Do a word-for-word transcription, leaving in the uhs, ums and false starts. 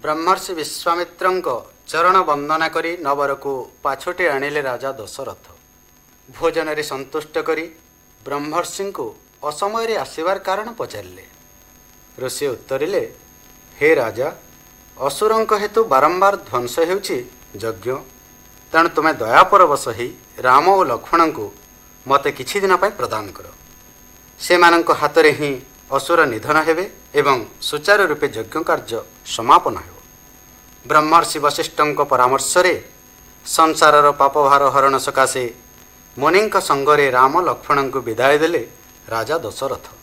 ब्रह्मर्षि विश्वामित्रଙ୍କ चरण वंदना करी नवर को पाछोटे आनिले राजा दशरथ। भोजन रे संतुष्ट करी ब्रह्मर्षि को असमय रे आसीबार कारण पचारे। ऋषि उत्तरिले, हे राजा, असुरंक हेतु बारंबार ध्वंस हेउछि यज्ञ, तेणु तुम्हें दयापरवश ही राम और लक्ष्मण को मते किछि दिन पाई प्रदान कर। से मानक हाथ रे ही असुर निधन हेबे एवं सुचारू रूपे यज्ञ कार्य समापन हेब। ब्रह्मर्षि वशिष्ठंक परामर्श रे संसारर पापभार हरण सकाशे मुनिंक संगरे राम लक्ष्मण को विदाय देले राजा दशरथ।